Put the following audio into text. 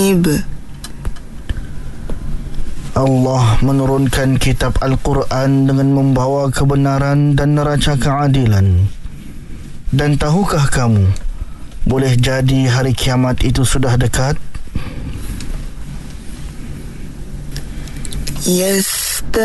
ajaib. Allah menurunkan kitab Al-Quran dengan membawa kebenaran dan neraca keadilan. Dan tahukah kamu, boleh jadi hari kiamat itu sudah dekat? Yes.